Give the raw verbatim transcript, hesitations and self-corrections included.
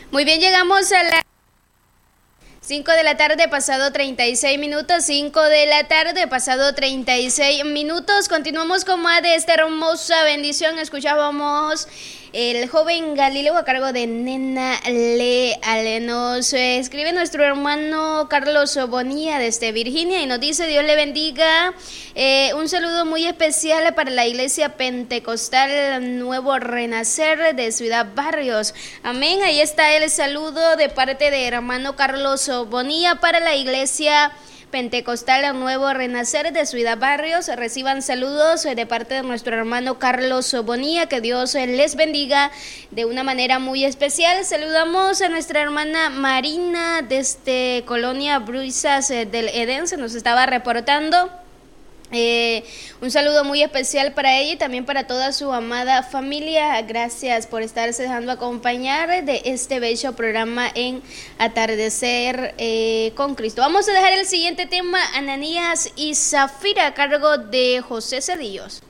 Muy bien, llegamos a la cinco de la tarde, pasado treinta y seis minutos, cinco de la tarde, pasado treinta y seis minutos. Continuamos con más de esta hermosa bendición. Escuchábamos el joven Galileo a cargo de Nena Leal. Nos eh, escribe nuestro hermano Carlos Bonilla desde Virginia y nos dice: Dios le bendiga. Eh, un saludo muy especial para la Iglesia Pentecostal Nuevo Renacer de Ciudad Barrios. Amén. Ahí está el saludo de parte de hermano Carlos Bonilla para la Iglesia Pentecostal Nuevo Renacer de Ciudad Barrios. Reciban saludos de parte de nuestro hermano Carlos Bonilla, que Dios les bendiga de una manera muy especial. Saludamos a nuestra hermana Marina desde Colonia Bruisas del Edén, se nos estaba reportando. Eh, un saludo muy especial para ella y también para toda su amada familia. Gracias por estarse dejando acompañar de este bello programa en Atardecer eh, con Cristo. Vamos a dejar el siguiente tema, Ananías y Zafira, a cargo de José Cedillos.